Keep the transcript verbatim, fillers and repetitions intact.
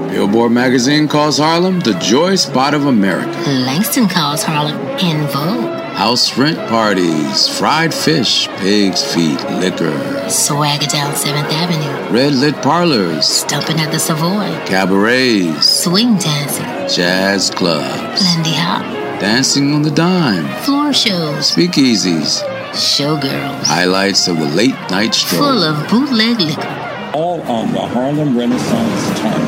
Billboard magazine calls Harlem the joy spot of America. Langston calls Harlem in vogue. House rent parties, fried fish, pig's feet, liquor. Swagger down seventh Avenue. Red lit parlors. Stumping at the Savoy. Cabarets. Swing dancing. Jazz clubs. Lindy Hop. Dancing on the dime. Floor shows. Speakeasies. Showgirls. Highlights of the late night stroll. Full of bootleg liquor. All on the Harlem Renaissance Time.